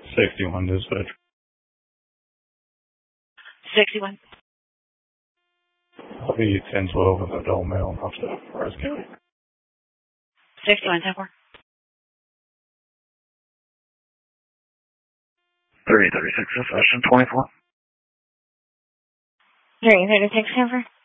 61 dispatch. 61. I'll be 1012 with adult male in Hopstead, Forest County. 61, 10-4. 336, session 24. 336, 10-4.